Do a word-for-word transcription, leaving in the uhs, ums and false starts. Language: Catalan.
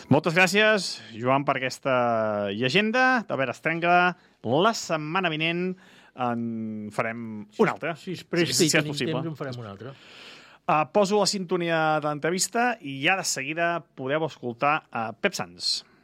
Moltes gràcies, Joan, per aquesta llegenda. A veure, es trenca la setmana vinent. En farem una altra. Si es presta si, i si és tenim possible. temps, en farem una altra. Uh, poso la sintonia de l'entrevista i ja de seguida podeu escoltar a Pep Sans.